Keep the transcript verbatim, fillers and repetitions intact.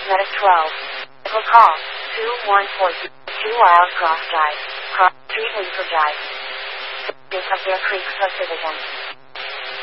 Medic twelve. Vehicle call. two one four zero two Wild Cross Drive. Cross Street Winford Drive. Is of Bear Creek Subdivision.